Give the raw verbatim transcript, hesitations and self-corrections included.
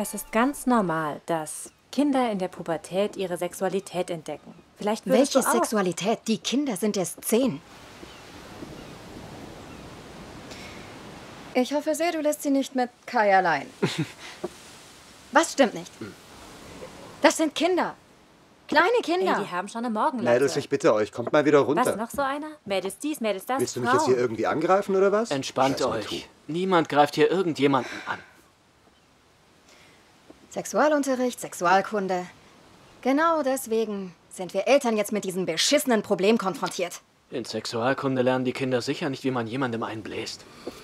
Es ist ganz normal, dass Kinder in der Pubertät ihre Sexualität entdecken. Vielleicht würdest Welche du auch... Sexualität? Die Kinder sind erst zehn. Ich hoffe sehr, du lässt sie nicht mit Kai allein. Was stimmt nicht? Das sind Kinder. Kleine Kinder. Ey, die haben schon eine Morgenlatte. Mädels, ich bitte euch, kommt mal wieder runter. Was, noch so einer? Mädels dies, Mädels das, Willst du mich Frauen. jetzt hier irgendwie angreifen, oder was? Entspannt Scheiß euch. Natur. Niemand greift hier irgendjemanden an. Sexualunterricht, Sexualkunde. Genau deswegen sind wir Eltern jetzt mit diesem beschissenen Problem konfrontiert. In Sexualkunde lernen die Kinder sicher nicht, wie man jemandem einbläst.